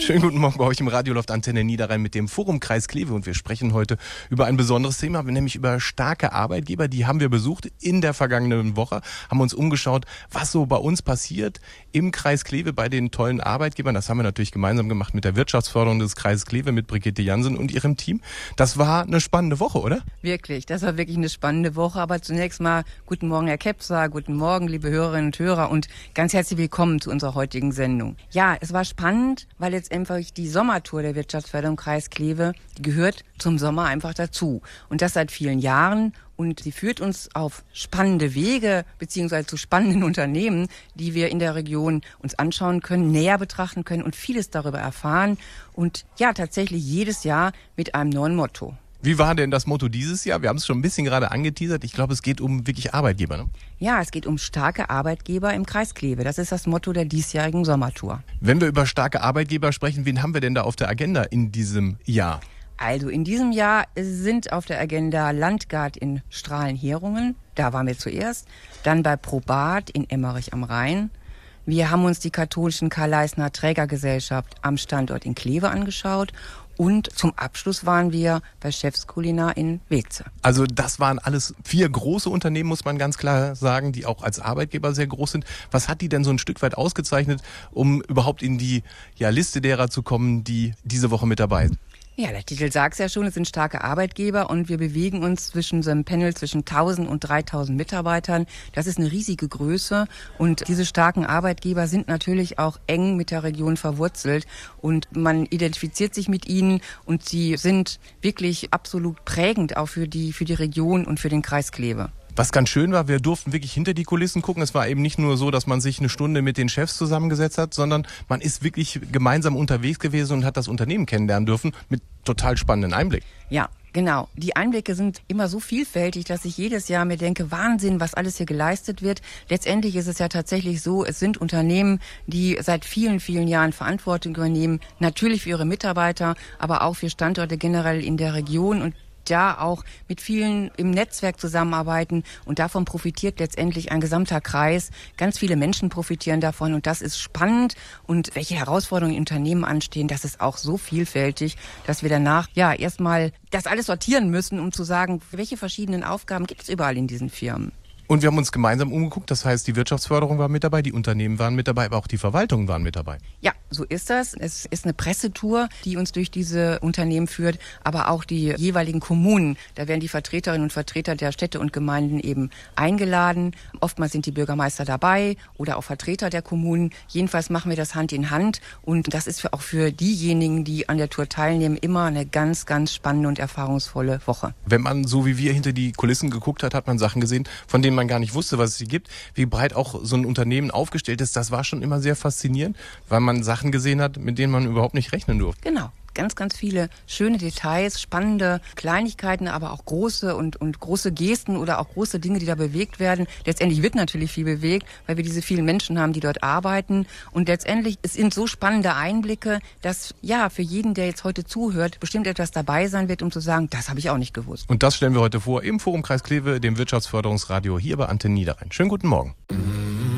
Schönen guten Morgen bei euch im Radioloft Antenne Niederrhein mit dem Forum Kreis Kleve und wir sprechen heute über ein besonderes Thema, nämlich über starke Arbeitgeber. Die haben wir besucht in der vergangenen Woche, haben uns umgeschaut, was so bei uns passiert im Kreis Kleve bei den tollen Arbeitgebern. Das haben wir natürlich gemeinsam gemacht mit der Wirtschaftsförderung des Kreises Kleve, mit Brigitte Jansen und ihrem Team. Das war eine spannende Woche, oder? Wirklich, das war wirklich eine spannende Woche. Aber zunächst mal guten Morgen, Herr Kepser, guten Morgen, liebe Hörerinnen und Hörer und ganz herzlich willkommen zu unserer heutigen Sendung. Ja, es war spannend, weil jetzt einfach die Sommertour der Wirtschaftsförderung Kreis Kleve, die gehört zum Sommer einfach dazu. Und das seit vielen Jahren. Und sie führt uns auf spannende Wege beziehungsweise zu spannenden Unternehmen, die wir in der Region uns anschauen können, näher betrachten können und vieles darüber erfahren. Und ja, tatsächlich jedes Jahr mit einem neuen Motto. Wie war denn das Motto dieses Jahr? Wir haben es schon ein bisschen gerade angeteasert. Ich glaube, es geht um wirklich Arbeitgeber, ne? Ja, es geht um starke Arbeitgeber im Kreis Kleve. Das ist das Motto der diesjährigen Sommertour. Wenn wir über starke Arbeitgeber sprechen, wen haben wir denn da auf der Agenda in diesem Jahr? Also in diesem Jahr sind auf der Agenda Landgard in Strahlen-Herungen, da waren wir zuerst, dann bei Probat in Emmerich am Rhein. Wir haben uns die katholischen Karl-Leisner Trägergesellschaft am Standort in Kleve angeschaut und zum Abschluss waren wir bei Chefs Kulinar in Weze. Also das waren alles 4 große Unternehmen, muss man ganz klar sagen, die auch als Arbeitgeber sehr groß sind. Was hat die denn so ein Stück weit ausgezeichnet, um überhaupt in die Liste derer zu kommen, die diese Woche mit dabei sind? Ja, der Titel sagt es ja schon, es sind starke Arbeitgeber und wir bewegen uns zwischen so einem Panel zwischen 1000 und 3000 Mitarbeitern. Das ist eine riesige Größe und diese starken Arbeitgeber sind natürlich auch eng mit der Region verwurzelt und man identifiziert sich mit ihnen und sie sind wirklich absolut prägend auch für die Region und für den Kreis Kleve. Was ganz schön war, wir durften wirklich hinter die Kulissen gucken. Es war eben nicht nur so, dass man sich eine Stunde mit den Chefs zusammengesetzt hat, sondern man ist wirklich gemeinsam unterwegs gewesen und hat das Unternehmen kennenlernen dürfen mit total spannenden Einblick. Ja, genau. Die Einblicke sind immer so vielfältig, dass ich jedes Jahr mir denke, Wahnsinn, was alles hier geleistet wird. Letztendlich ist es ja tatsächlich so, es sind Unternehmen, die seit vielen, vielen Jahren Verantwortung übernehmen, natürlich für ihre Mitarbeiter, aber auch für Standorte generell in der Region und da auch mit vielen im Netzwerk zusammenarbeiten und davon profitiert letztendlich ein gesamter Kreis. Ganz viele Menschen profitieren davon und das ist spannend und welche Herausforderungen in Unternehmen anstehen, das ist auch so vielfältig, dass wir danach erstmal das alles sortieren müssen, um zu sagen, welche verschiedenen Aufgaben gibt es überall in diesen Firmen. Und wir haben uns gemeinsam umgeguckt, das heißt, die Wirtschaftsförderung war mit dabei, die Unternehmen waren mit dabei, aber auch die Verwaltungen waren mit dabei. Ja, so ist das. Es ist eine Pressetour, die uns durch diese Unternehmen führt, aber auch die jeweiligen Kommunen. Da werden die Vertreterinnen und Vertreter der Städte und Gemeinden eben eingeladen. Oftmals sind die Bürgermeister dabei oder auch Vertreter der Kommunen. Jedenfalls machen wir das Hand in Hand und das ist auch für diejenigen, die an der Tour teilnehmen, immer eine ganz, ganz spannende und erfahrungsvolle Woche. Wenn man so wie wir hinter die Kulissen geguckt hat, hat man Sachen gesehen, von denen man gar nicht wusste, was es sie gibt, wie breit auch so ein Unternehmen aufgestellt ist. Das war schon immer sehr faszinierend, weil man Sachen gesehen hat, mit denen man überhaupt nicht rechnen durfte. Genau. Ganz, ganz viele schöne Details, spannende Kleinigkeiten, aber auch große und große Gesten oder auch große Dinge, die da bewegt werden. Letztendlich wird natürlich viel bewegt, weil wir diese vielen Menschen haben, die dort arbeiten. Und letztendlich es sind so spannende Einblicke, dass für jeden, der jetzt heute zuhört, bestimmt etwas dabei sein wird, um zu sagen, das habe ich auch nicht gewusst. Und das stellen wir heute vor im Forum Kreis Kleve, dem Wirtschaftsförderungsradio hier bei Antenne Niederrhein. Schönen guten Morgen.